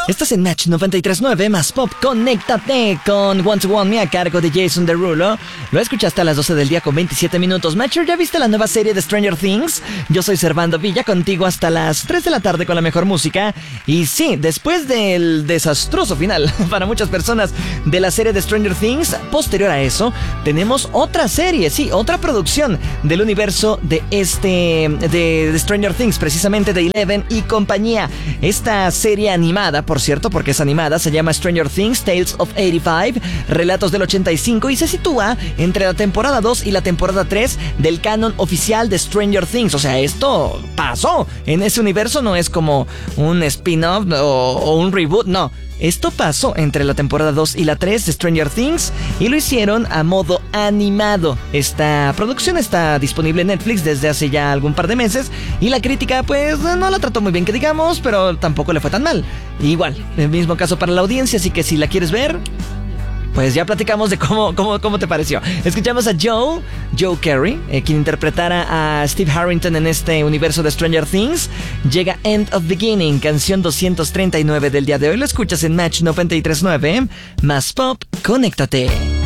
Estás en Match 93.9 más Pop. Conéctate con One to One Me a cargo de Jason Derulo. Lo escuchaste a las 12 del día con 27 minutos. Matcher, ¿ya viste la nueva serie de Stranger Things? Yo soy Servando Villa, contigo hasta las 3 de la tarde con la mejor música. Y sí, después del desastroso final para muchas personas de la serie de Stranger Things, posterior a eso, tenemos otra serie, sí, otra producción del universo de de Stranger Things, precisamente de Eleven y compañía. Esta serie animada, por cierto, porque es animada, se llama Stranger Things Tales of 85, Relatos del 85, y se sitúa entre la temporada 2 y la temporada 3 del canon oficial de Stranger Things. O sea, esto pasó en ese universo, no es como un spin-off o un reboot, no. Esto pasó entre la temporada 2 y la 3 de Stranger Things y lo hicieron a modo animado. Esta producción está disponible en Netflix desde hace ya algún par de meses y la crítica pues no la trató muy bien que digamos, pero tampoco le fue tan mal. Igual, el mismo caso para la audiencia, así que si la quieres ver, pues ya platicamos de cómo te pareció. Escuchamos a Joe Carey, quien interpretara a Steve Harrington en este universo de Stranger Things. Llega End of Beginning, canción 239 del día de hoy. Lo escuchas en Match 93.9, más Pop, conéctate.